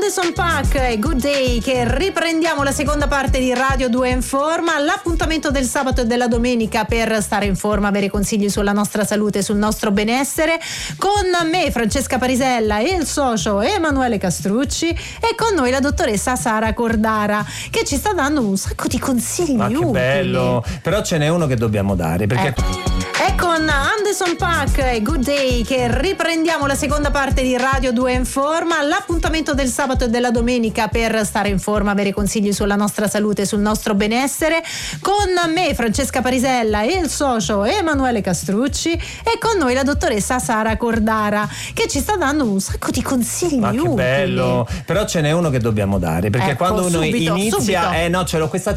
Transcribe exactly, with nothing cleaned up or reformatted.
Anderson .Paak e Good Day, che riprendiamo la seconda parte di Radio due in Forma, l'appuntamento del sabato e della domenica per stare in forma, avere consigli sulla nostra salute, sul nostro benessere, con me Francesca Parisella e il socio Emanuele Castrucci, e con noi la dottoressa Sara Cordara, che ci sta dando un sacco di consigli. Ma che utili. bello, però ce n'è uno che dobbiamo dare, perché eh. È con Anderson .Paak e Good Day che riprendiamo la seconda parte di Radio due in Forma, l'appuntamento del sabato e della domenica per stare in forma, avere consigli sulla nostra salute, sul nostro benessere, con me Francesca Parisella e il socio Emanuele Castrucci, e con noi la dottoressa Sara Cordara, che ci sta dando un sacco di consigli. Ma che utili. bello, però ce n'è uno che dobbiamo dare, perché ecco, quando uno subito, inizia subito. eh no, ce l'ho questa